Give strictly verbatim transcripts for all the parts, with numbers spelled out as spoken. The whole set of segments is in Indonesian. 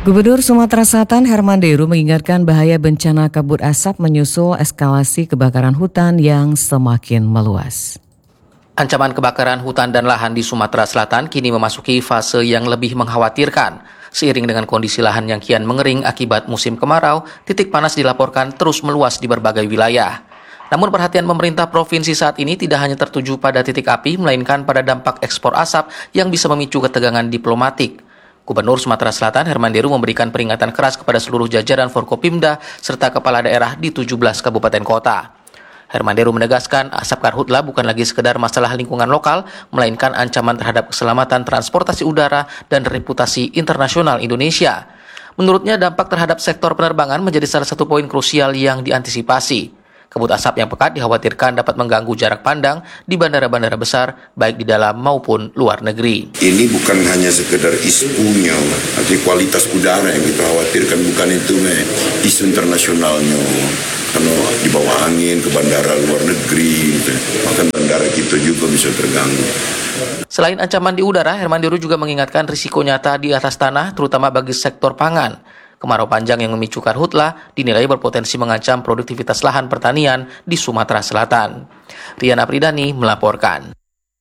Gubernur Sumatera Selatan Herman Deru mengingatkan bahaya bencana kabut asap menyusul eskalasi kebakaran hutan yang semakin meluas. Ancaman kebakaran hutan dan lahan di Sumatera Selatan kini memasuki fase yang lebih mengkhawatirkan. Seiring dengan kondisi lahan yang kian mengering akibat musim kemarau, titik panas dilaporkan terus meluas di berbagai wilayah. Namun perhatian pemerintah provinsi saat ini tidak hanya tertuju pada titik api, melainkan pada dampak ekspor asap yang bisa memicu ketegangan diplomatik. Gubernur Sumatera Selatan Herman Deru memberikan peringatan keras kepada seluruh jajaran Forkopimda serta kepala daerah di tujuh belas kabupaten kota. Herman Deru menegaskan asap karhutla bukan lagi sekedar masalah lingkungan lokal, melainkan ancaman terhadap keselamatan transportasi udara dan reputasi internasional Indonesia. Menurutnya dampak terhadap sektor penerbangan menjadi salah satu poin krusial yang diantisipasi. Kabut asap yang pekat dikhawatirkan dapat mengganggu jarak pandang di bandara-bandara besar, baik di dalam maupun luar negeri. Ini bukan hanya sekedar ispunya, tapi kualitas udara yang kita khawatirkan bukan itu, nih, isu internasionalnya. Karena dibawa angin ke bandara luar negeri, gitu. Maka bandara kita juga bisa terganggu. Selain ancaman di udara, Herman Deru juga mengingatkan risiko nyata di atas tanah, terutama bagi sektor pangan. Kemarau panjang yang memicu karhutla dinilai berpotensi mengancam produktivitas lahan pertanian di Sumatera Selatan. Rian Apridani melaporkan.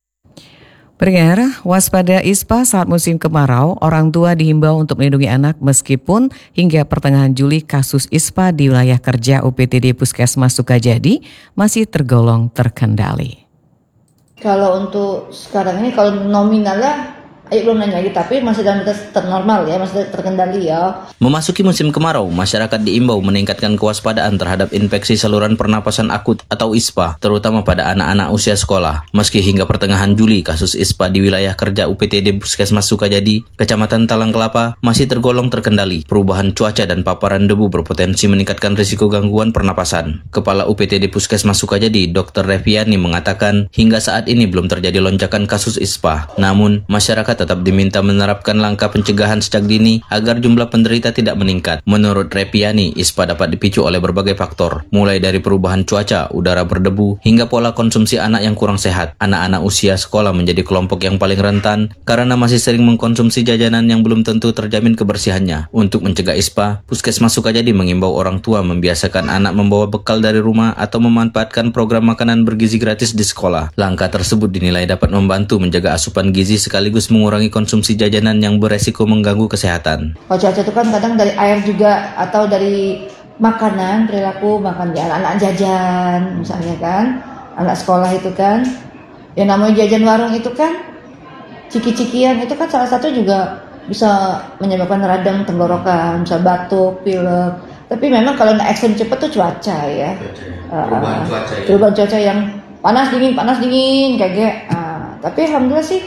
Pendengar, waspada ispa saat musim kemarau, orang tua dihimbau untuk melindungi anak meskipun hingga pertengahan Juli kasus ispa di wilayah kerja U P T D Puskesmas Sukajadi masih tergolong terkendali. Kalau untuk sekarang ini, kalau nominalnya, ayo belum nanya lagi, tapi masih dalam batas normal ya, masih terkendali ya. Memasuki musim kemarau, masyarakat diimbau meningkatkan kewaspadaan terhadap infeksi saluran pernapasan akut atau ispa, terutama pada anak-anak usia sekolah. Meski hingga pertengahan Juli, kasus ispa di wilayah kerja U P T D Puskesmas Sukajadi, Kecamatan Talang Kelapa, masih tergolong terkendali. Perubahan cuaca dan paparan debu berpotensi meningkatkan risiko gangguan pernapasan. Kepala U P T D Puskesmas Sukajadi, Dokter Reviani mengatakan, hingga saat ini belum terjadi lonjakan kasus ispa. Namun, masyarakat tetap diminta menerapkan langkah pencegahan sejak dini agar jumlah penderita tidak meningkat. Menurut Repiani, ispa dapat dipicu oleh berbagai faktor, mulai dari perubahan cuaca, udara berdebu, hingga pola konsumsi anak yang kurang sehat. Anak-anak usia sekolah menjadi kelompok yang paling rentan karena masih sering mengkonsumsi jajanan yang belum tentu terjamin kebersihannya. Untuk mencegah ispa, Puskesmas Sukajadi mengimbau orang tua membiasakan anak membawa bekal dari rumah atau memanfaatkan program makanan bergizi gratis di sekolah. Langkah tersebut dinilai dapat membantu menjaga asupan gizi sekaligus mengurangi konsumsi jajanan yang beresiko mengganggu kesehatan. Kalau cuaca itu kan kadang dari air juga atau dari makanan, perilaku makan di anak-anak jajan misalnya kan, anak sekolah itu kan, yang namanya jajan warung itu kan, ciki-cikian itu kan salah satu juga bisa menyebabkan radang tenggorokan, bisa batuk, pilek. Tapi memang kalau naik ekstrem cepat tuh cuaca ya, perubahan uh, cuaca, ya. perubahan cuaca yang panas dingin, panas dingin kayak gitu. Uh, tapi alhamdulillah sih.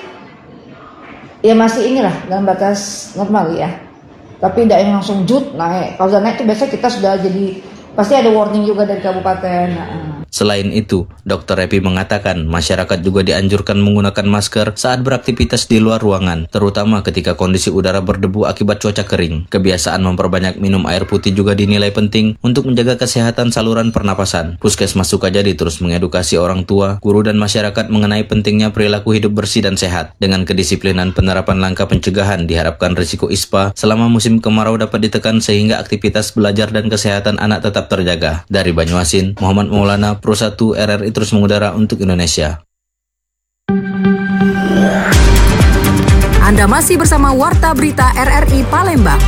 Ya masih inilah dalam batas normal ya. Tapi tidak yang langsung jut naik. Kalau sudah naik itu biasanya kita sudah jadi, pasti ada warning juga dari kabupaten. Nah, Selain itu, Dokter Repi mengatakan masyarakat juga dianjurkan menggunakan masker saat beraktivitas di luar ruangan, terutama ketika kondisi udara berdebu akibat cuaca kering. Kebiasaan memperbanyak minum air putih juga dinilai penting untuk menjaga kesehatan saluran pernapasan. Puskesmas Sukajadi terus mengedukasi orang tua, guru dan masyarakat mengenai pentingnya perilaku hidup bersih dan sehat. Dengan kedisiplinan penerapan langkah pencegahan, diharapkan risiko ispa selama musim kemarau dapat ditekan sehingga aktivitas belajar dan kesehatan anak tetap terjaga. Dari Banyuasin, Muhammad Maulana, Pro satu R R I terus mengudara untuk Indonesia. Anda masih bersama Warta Berita R R I Palembang.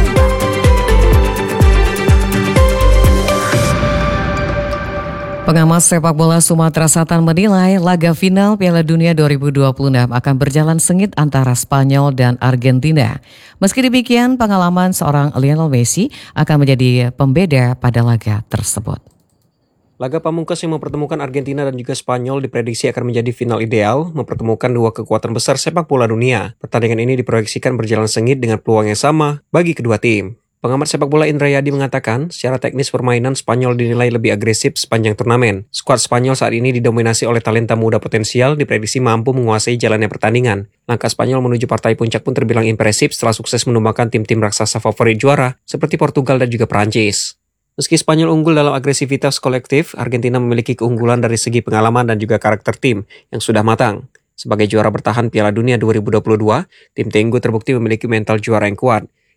Pengamat sepak bola Sumatera Selatan menilai laga final Piala Dunia dua ribu dua puluh enam akan berjalan sengit antara Spanyol dan Argentina. Meski demikian, pengalaman seorang Lionel Messi akan menjadi pembeda pada laga tersebut. Laga pamungkas yang mempertemukan Argentina dan juga Spanyol diprediksi akan menjadi final ideal, mempertemukan dua kekuatan besar sepak bola dunia. Pertandingan ini diproyeksikan berjalan sengit dengan peluang yang sama bagi kedua tim. Pengamat sepak bola Indra Yadi mengatakan, secara teknis permainan Spanyol dinilai lebih agresif sepanjang turnamen. Skuad Spanyol saat ini didominasi oleh talenta muda potensial, diprediksi mampu menguasai jalannya pertandingan. Langkah Spanyol menuju partai puncak pun terbilang impresif setelah sukses menumbangkan tim-tim raksasa favorit juara seperti Portugal dan juga Perancis. Meski Spanyol unggul dalam agresivitas kolektif, Argentina memiliki keunggulan dari segi pengalaman dan juga karakter tim yang sudah matang. Sebagai juara bertahan Piala Dunia dua ribu dua puluh dua, tim Tenggo terbukti memiliki mental juara yang kuat.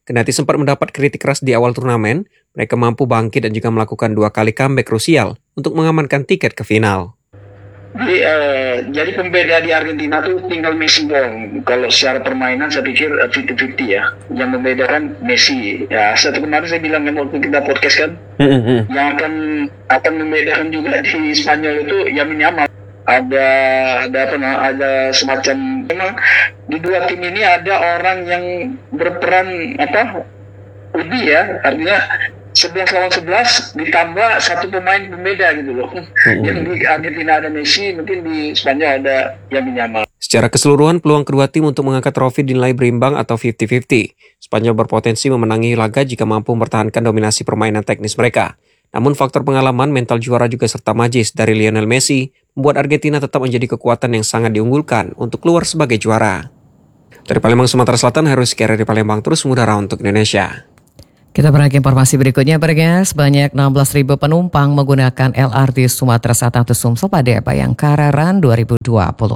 Kendati sempat mendapat kritik keras di awal turnamen, mereka mampu bangkit dan juga melakukan dua kali comeback krusial untuk mengamankan tiket ke final. Jadi, eh, jadi pembeda di Argentina tuh tinggal Messi doang. Kalau secara permainan saya pikir lima puluh lima puluh ya. Yang membedakan Messi. Ya, satu kemarin saya bilang kan waktu kita podcast kan, mm-hmm. yang akan akan membedakan juga di Spanyol itu Lamine Yamal. Ada ada apa nah, ada semacam memang di dua tim ini ada orang yang berperan apa lebih ya, artinya sebelas lawan sebelas ditambah satu pemain pembeda gitu loh. Mm-hmm. Yang di Argentina ada Messi, mungkin di Spanyol ada Lamine Yamal. Secara keseluruhan peluang kedua tim untuk mengangkat trofi dinilai berimbang atau lima puluh lima puluh. Spanyol berpotensi memenangi laga jika mampu mempertahankan dominasi permainan teknis mereka. Namun faktor pengalaman, mental juara juga serta magis dari Lionel Messi membuat Argentina tetap menjadi kekuatan yang sangat diunggulkan untuk keluar sebagai juara. Dari Palembang, Sumatera Selatan, Heroes Kera di Palembang terus mengudara untuk Indonesia. Kita beralih informasi berikutnya, bergas sebanyak enam belas ribu penumpang menggunakan L R T Sumatera Selatan atau Sumsel pada Bayangkara Run dua ribu dua puluh.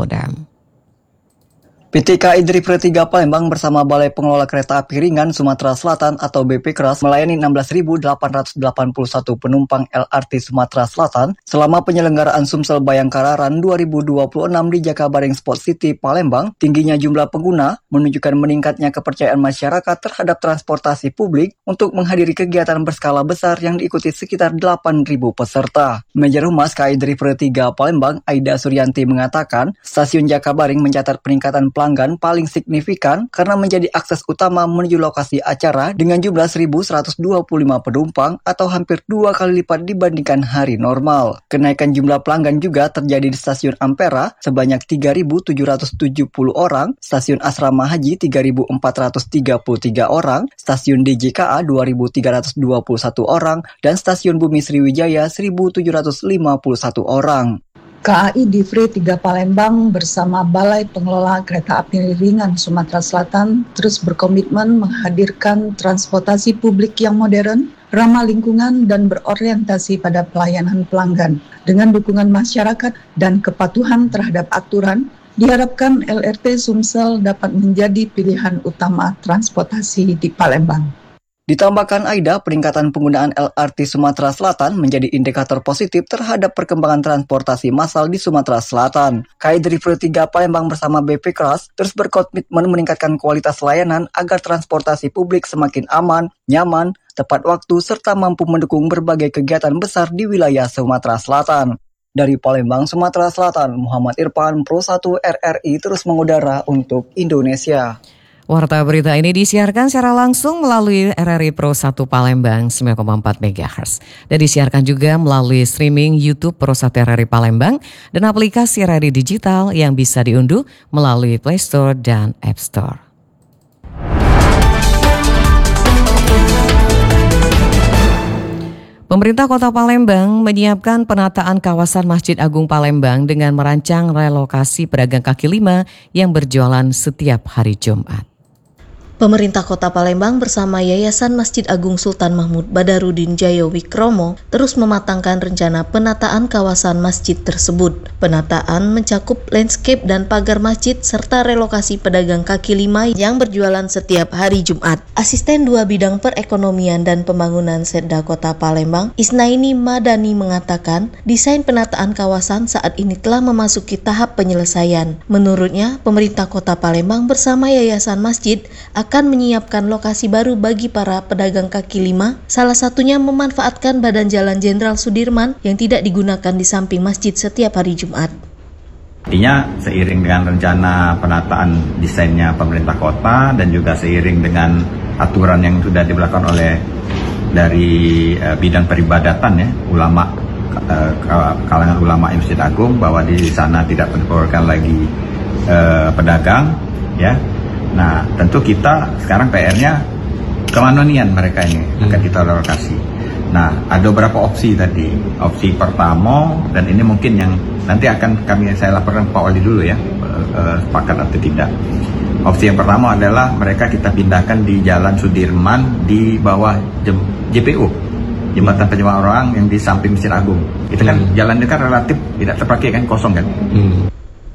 P T K I Drifter tiga Palembang bersama Balai Pengelola Kereta Api Ringan Sumatera Selatan atau B P Kras melayani enam belas ribu delapan ratus delapan puluh satu penumpang L R T Sumatera Selatan selama penyelenggaraan Sumsel Bayangkara Run dua ribu dua puluh enam di Jakabaring Sport City Palembang. Tingginya jumlah pengguna menunjukkan meningkatnya kepercayaan masyarakat terhadap transportasi publik untuk menghadiri kegiatan berskala besar yang diikuti sekitar delapan ribu peserta. Manajer Humas K I Drifter tiga Palembang, Aida Suryanti mengatakan, stasiun Jakabaring mencatat peningkatan pelanggan paling signifikan karena menjadi akses utama menuju lokasi acara dengan jumlah seribu seratus dua puluh lima penumpang atau hampir dua kali lipat dibandingkan hari normal. Kenaikan jumlah pelanggan juga terjadi di stasiun Ampera sebanyak tiga ribu tujuh ratus tujuh puluh orang, stasiun Asrama Haji tiga ribu empat ratus tiga puluh tiga orang, stasiun D J K A dua ribu tiga ratus dua puluh satu orang, dan stasiun Bumi Sriwijaya seribu tujuh ratus lima puluh satu orang. K A I Drifter tiga Palembang bersama Balai Pengelola Kereta Api Ringan Sumatera Selatan terus berkomitmen menghadirkan transportasi publik yang modern, ramah lingkungan, dan berorientasi pada pelayanan pelanggan. Dengan dukungan masyarakat dan kepatuhan terhadap aturan, diharapkan L R T Sumsel dapat menjadi pilihan utama transportasi di Palembang. Ditambahkan Aida, peningkatan penggunaan L R T Sumatera Selatan menjadi indikator positif terhadap perkembangan transportasi massal di Sumatera Selatan. K I Drifter tiga Palembang bersama B P Kras terus berkomitmen meningkatkan kualitas layanan agar transportasi publik semakin aman, nyaman, tepat waktu, serta mampu mendukung berbagai kegiatan besar di wilayah Sumatera Selatan. Dari Palembang, Sumatera Selatan, Muhammad Irfan, Pro satu R R I terus mengudara untuk Indonesia. Warta berita ini disiarkan secara langsung melalui R R I Pro satu Palembang sembilan koma empat megahertz dan disiarkan juga melalui streaming YouTube Pro satu R R I Palembang dan aplikasi R R I Digital yang bisa diunduh melalui Play Store dan App Store. Pemerintah Kota Palembang menyiapkan penataan kawasan Masjid Agung Palembang dengan merancang relokasi pedagang kaki lima yang berjualan setiap hari Jumat. Pemerintah Kota Palembang bersama Yayasan Masjid Agung Sultan Mahmud Badarudin Jayo Wikromo terus mematangkan rencana penataan kawasan masjid tersebut. Penataan mencakup landscape dan pagar masjid serta relokasi pedagang kaki lima yang berjualan setiap hari Jumat. Asisten dua bidang perekonomian dan pembangunan Setda Kota Palembang, Isnaini Madani mengatakan, desain penataan kawasan saat ini telah memasuki tahap penyelesaian. Menurutnya, pemerintah Kota Palembang bersama Yayasan Masjid akan menyiapkan lokasi baru bagi para pedagang kaki lima, salah satunya memanfaatkan Badan Jalan Jenderal Sudirman yang tidak digunakan di samping masjid setiap hari Jumat. Artinya seiring dengan rencana penataan desainnya pemerintah kota dan juga seiring dengan aturan yang sudah diberlakukan oleh dari uh, bidang peribadatan ya, ulama uh, kalangan ulama Masjid Agung bahwa di sana tidak diperbolehkan lagi uh, pedagang ya. Nah, tentu kita sekarang P R-nya kemanonian mereka ini akan kita relokasi. Nah, ada beberapa opsi tadi. Opsi pertama, dan ini mungkin yang nanti akan kami saya laporkan Pak Wali dulu ya, uh, sepakat atau tidak. Opsi yang pertama adalah mereka kita pindahkan di Jalan Sudirman di bawah J P U, Jembatan Penyeberangan Orang yang di samping Masjid Agung. Itu kan hmm. jalan itu kan relatif tidak terpakai kan, kosong kan. Hmm.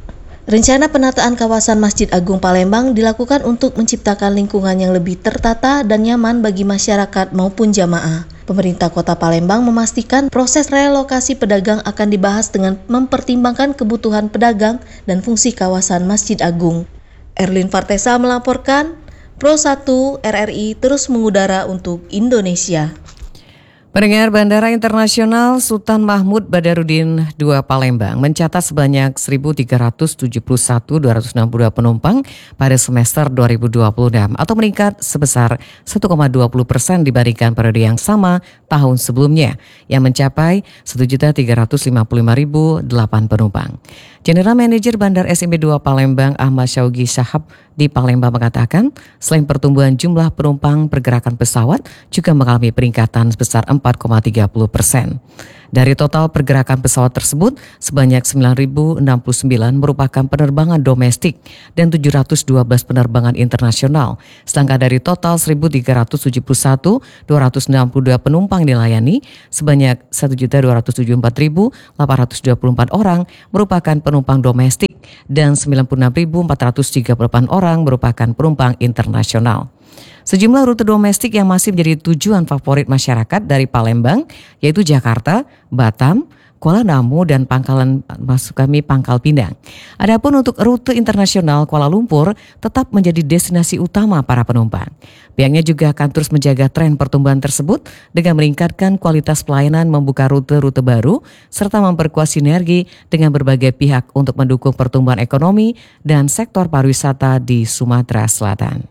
Rencana penataan kawasan Masjid Agung Palembang dilakukan untuk menciptakan lingkungan yang lebih tertata dan nyaman bagi masyarakat maupun jamaah. Pemerintah Kota Palembang memastikan proses relokasi pedagang akan dibahas dengan mempertimbangkan kebutuhan pedagang dan fungsi kawasan Masjid Agung. Erlin Fartesa melaporkan, Pro satu R R I terus mengudara untuk Indonesia. Pendengar, Bandara Internasional Sultan Mahmud Badarudin dua Palembang mencatat sebanyak seribu tiga ratus tujuh puluh satu ribu dua ratus enam puluh dua penumpang pada semester dua ribu dua puluh enam atau meningkat sebesar satu koma dua puluh persen dibandingkan periode yang sama tahun sebelumnya yang mencapai satu juta tiga ratus lima puluh lima ribu delapan penumpang. General Manager Bandar S M B dua Palembang Ahmad Syaugi Syahab di Palembang mengatakan selain pertumbuhan jumlah penumpang, pergerakan pesawat juga mengalami peningkatan sebesar empat koma tiga puluh persen. Dari total pergerakan pesawat tersebut, sebanyak sembilan ribu enam puluh sembilan merupakan penerbangan domestik dan tujuh ratus dua belas penerbangan internasional. Sedangkan dari total seribu tiga ratus tujuh puluh satu ribu dua ratus enam puluh dua penumpang dilayani, sebanyak satu juta dua ratus tujuh puluh empat ribu delapan ratus dua puluh empat orang merupakan penumpang domestik dan sembilan puluh enam ribu empat ratus tiga puluh delapan orang merupakan penumpang internasional. Sejumlah rute domestik yang masih menjadi tujuan favorit masyarakat dari Palembang yaitu Jakarta, Batam, Kuala Namu, dan Pangkalan maksud kami Pangkal Pinang. Adapun untuk rute internasional Kuala Lumpur tetap menjadi destinasi utama para penumpang. Pihaknya juga akan terus menjaga tren pertumbuhan tersebut dengan meningkatkan kualitas pelayanan, membuka rute-rute baru, serta memperkuat sinergi dengan berbagai pihak untuk mendukung pertumbuhan ekonomi dan sektor pariwisata di Sumatera Selatan.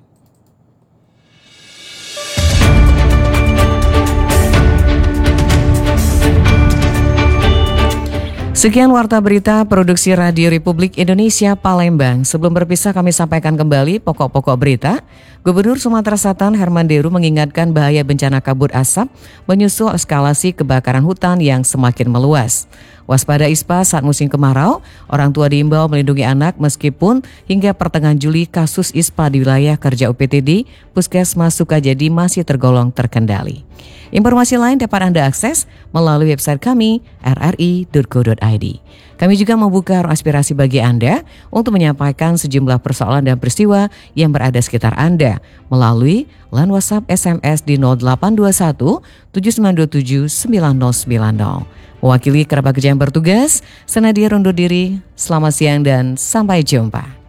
Sekian Warta Berita Produksi Radio Republik Indonesia Palembang. Sebelum berpisah kami sampaikan kembali pokok-pokok berita. Gubernur Sumatera Selatan Herman Deru mengingatkan bahaya bencana kabut asap menyusul eskalasi kebakaran hutan yang semakin meluas. Waspada ispa saat musim kemarau, orang tua diimbau melindungi anak meskipun hingga pertengahan Juli kasus ispa di wilayah kerja U P T D Puskesmas Sukajadi masih tergolong terkendali. Informasi lain dapat Anda akses melalui website kami r r i dot co dot i d. Kami juga membuka ruang aspirasi bagi Anda untuk menyampaikan sejumlah persoalan dan peristiwa yang berada sekitar Anda melalui line WhatsApp S M S di nol delapan dua satu tujuh sembilan dua tujuh sembilan nol sembilan nol. Mewakili kerabat kerja yang bertugas, saya Nadia undur diri. Selamat siang dan sampai jumpa.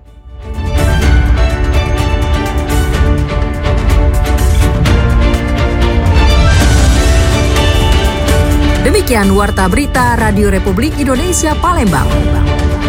Demikian Warta Berita Radio Republik Indonesia Palembang.